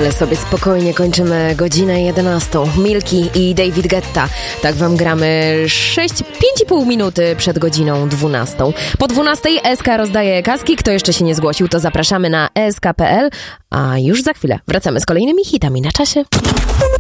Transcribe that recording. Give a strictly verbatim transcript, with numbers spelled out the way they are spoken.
Ale sobie spokojnie kończymy godzinę jedenastą. Milki i David Guetta. Tak wam gramy sześć, pięć i pół minuty przed godziną dwunastą. Po dwunastej S K rozdaje kaski. Kto jeszcze się nie zgłosił, to zapraszamy na e s k kropka p l. A już za chwilę wracamy z kolejnymi hitami na czasie.